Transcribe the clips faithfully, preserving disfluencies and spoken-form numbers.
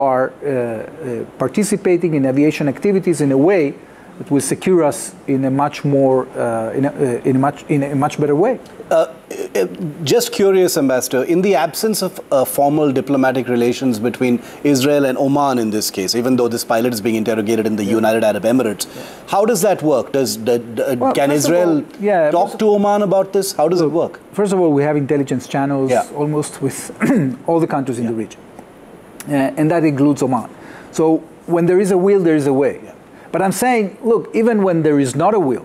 are uh, uh, participating in aviation activities in a way that will secure us in a much more, uh, in, a, uh, in, a much, in a much better way. Uh, just curious, Ambassador, in the absence of uh, formal diplomatic relations between Israel and Oman in this case, even though this pilot is being interrogated in the yeah. United Arab Emirates, yeah. how does that work? Does, does, does well, can Israel all, yeah, talk to Oman about this? How does well, it work? First of all, we have intelligence channels yeah. almost with all the countries in yeah. the region, uh, and that includes Oman. So when there is a will, there is a way. Yeah. But I'm saying, look, even when there is not a will,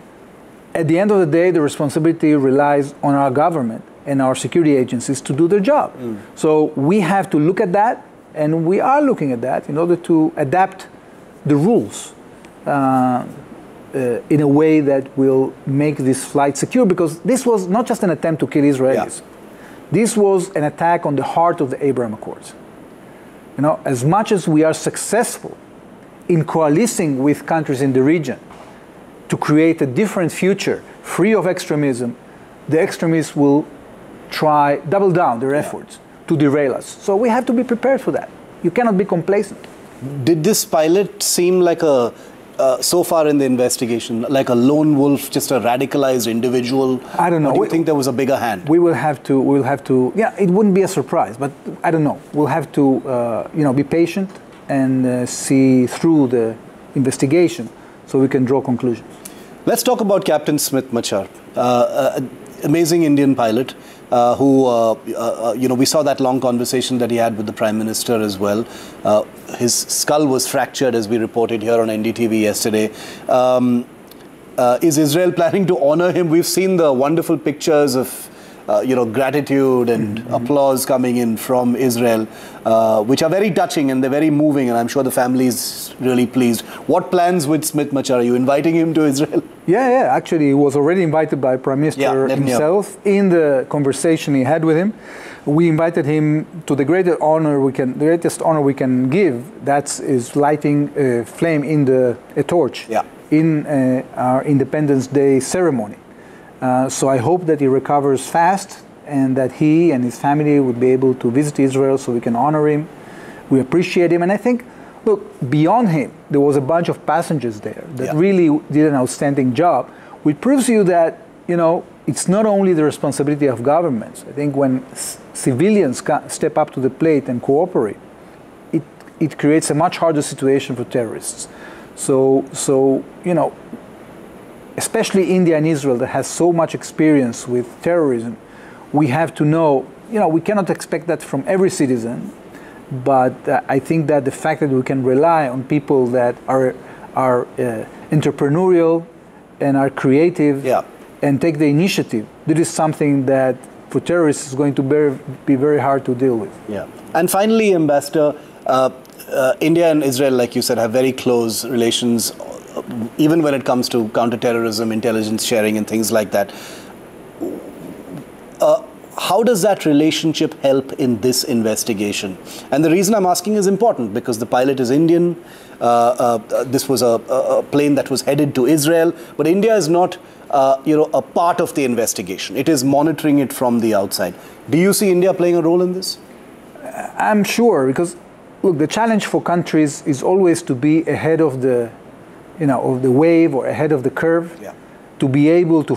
at the end of the day, the responsibility relies on our government and our security agencies to do their job. Mm. So we have to look at that, and we are looking at that in order to adapt the rules uh, uh, in a way that will make this flight secure, because this was not just an attempt to kill Israelis. Yeah. This was an attack on the heart of the Abraham Accords. You know, as much as we are successful in coalescing with countries in the region to create a different future, free of extremism, the extremists will try, double down their efforts yeah. to derail us. So we have to be prepared for that. You cannot be complacent. Did this pilot seem like a, uh, so far in the investigation, like a lone wolf, just a radicalized individual? I don't know. Or do you we, think there was a bigger hand? We will have to, we'll have to, yeah, it wouldn't be a surprise, but I don't know. We'll have to, uh, you know, be patient and uh, see through the investigation so we can draw conclusions. Let's talk about Captain Smith Machar, uh, uh, amazing Indian pilot uh, who, uh, uh, you know, we saw that long conversation that he had with the Prime Minister as well. Uh, his skull was fractured, as we reported here on N D T V yesterday. Um, uh, is Israel planning to honor him? We've seen the wonderful pictures of Uh, you know, gratitude and mm-hmm. applause coming in from Israel, uh, which are very touching and they're very moving, and I'm sure the family is really pleased. What plans with Smith Machar? Are you inviting him to Israel? Yeah, yeah. Actually, he was already invited by Prime Minister yeah, himself in the conversation he had with him. We invited him to the greatest honor we can, the greatest honor we can give. That is lighting a flame in the a torch yeah. in uh, our Independence Day ceremony. Uh, so I hope that he recovers fast and that he and his family would be able to visit Israel so we can honor him. We appreciate him. And I think, look, beyond him, there was a bunch of passengers there that yeah. really did an outstanding job, which proves to you that, you know, it's not only the responsibility of governments. I think when civilians step up to the plate and cooperate, it, it creates a much harder situation for terrorists. So, so you know, especially India and Israel that has so much experience with terrorism, we have to know, you know, we cannot expect that from every citizen, but uh, I think that the fact that we can rely on people that are, are uh, entrepreneurial and are creative yeah. and take the initiative, this is something that for terrorists is going to be, be very hard to deal with. Yeah. And finally, Ambassador, uh, uh, India and Israel, like you said, have very close relations, even when it comes to counterterrorism, intelligence sharing and things like that. Uh, how does that relationship help in this investigation? And the reason I'm asking is important because the pilot is Indian. Uh, uh, this was a, a plane that was headed to Israel, but India is not uh, you know, a part of the investigation. It is monitoring it from the outside. Do you see India playing a role in this? I'm sure, because look, the challenge for countries is always to be ahead of the you know, of the wave or ahead of the curve, yeah. to be able to